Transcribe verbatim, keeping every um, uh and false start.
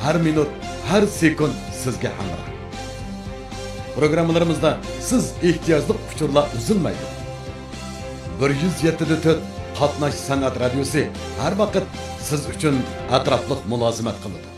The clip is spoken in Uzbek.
har minut, har sekund sizga hamroh. Programmalarımızda siz ehtiyojli uchurlar uzilmaydi. bir yuz yetti nuqta to'rt Qatnash san'at radiosi har vaqt siz uchun atrofliq mulozimat qiladi.